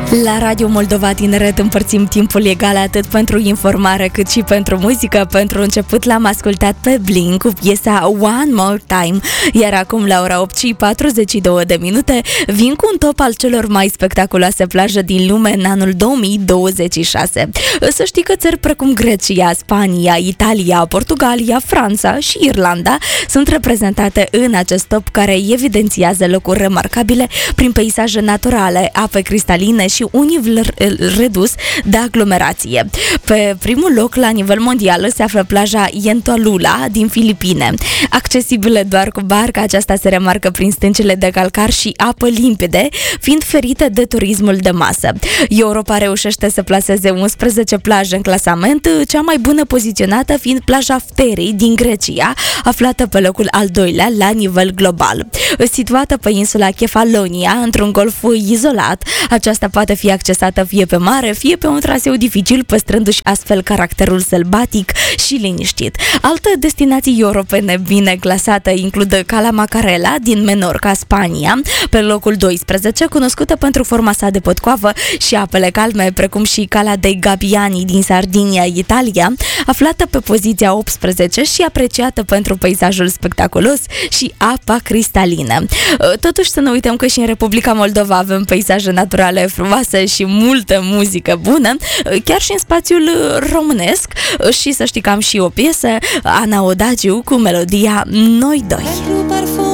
La Radio Moldova Tineret împărțim timpul egal atât pentru informare cât și pentru muzică. Pentru început l-am ascultat pe Blink cu piesa One More Time, iar acum la ora 8 și 42 de minute vin cu un top al celor mai spectaculoase plaje din lume în anul 2026. Să știi că țări precum Grecia, Spania, Italia, Portugalia, Franța și Irlanda sunt reprezentate în acest top, care evidențiază locuri remarcabile prin peisaje naturale, ape cristaline și un nivel redus de aglomerație. Pe primul loc la nivel mondial se află plaja Yentolula din Filipine. Accesibilă doar cu barca, aceasta se remarcă prin stâncile de calcar și apă limpede, fiind ferită de turismul de masă. Europa reușește să plaseze 11 plaje în clasament, cea mai bună poziționată fiind plaja Pterii din Grecia, aflată pe locul al doilea la nivel global. Situată pe insula Kefalonia, într-un golf izolat, aceasta poate fi accesată fie pe mare, fie pe un traseu dificil, păstrându-și astfel caracterul sălbatic și liniștit. Alte destinații europene bine clasate includ Cala Macarela din Menorca, Spania, pe locul 12, cunoscută pentru forma sa de potcoavă și apele calme, precum și Cala dei Gabbiani din Sardinia, Italia, aflată pe poziția 18 și apreciată pentru peisajul spectaculos și apa cristalină. Totuși să nu uităm că și în Republica Moldova avem peisaje naturale frumoase și multă muzică bună, chiar și în spațiul românesc, și să știi că am și o piesă, Ana Odagiu cu melodia Noi Doi.